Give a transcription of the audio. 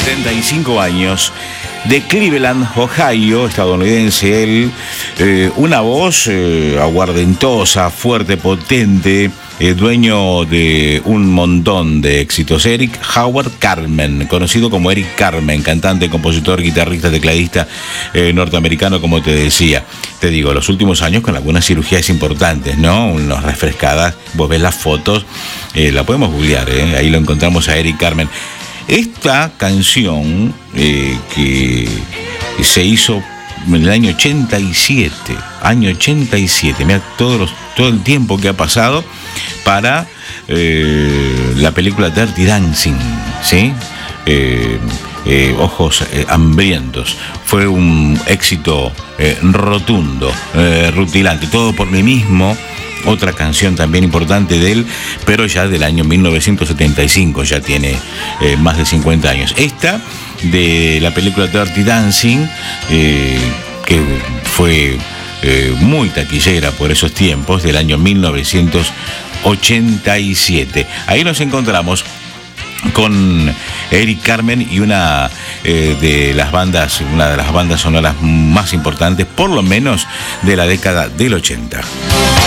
75 años, de Cleveland, Ohio, estadounidense él, una voz aguardentosa, fuerte, potente, dueño de un montón de éxitos. Eric Howard Carmen, conocido como Eric Carmen, cantante, compositor, guitarrista, tecladista norteamericano, como te decía. Te digo, los últimos años con algunas cirugías importantes, ¿no? Unas refrescadas, vos ves las fotos, la podemos googlear, ahí lo encontramos a Eric Carmen. Esta canción que se hizo en el año 87, mira todo el tiempo que ha pasado para la película Dirty Dancing, ¿sí? Ojos hambrientos. Fue un éxito rotundo, rutilante, Todo por mí mismo. Otra canción también importante de él, pero ya del año 1975, ya tiene más de 50 años. Esta de la película Dirty Dancing, que fue muy taquillera por esos tiempos, del año 1987. Ahí nos encontramos con Eric Carmen y una de las bandas sonoras más importantes, por lo menos de la década del 80.